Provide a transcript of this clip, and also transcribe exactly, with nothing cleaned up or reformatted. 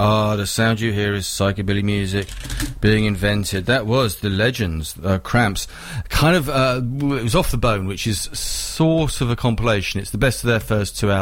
Ah, the sound you hear is psychobilly music being invented. That was the Legends, uh, Cramps. Kind of, uh, it was Off the Bone, which is sort of a compilation. It's the best of their first two albums.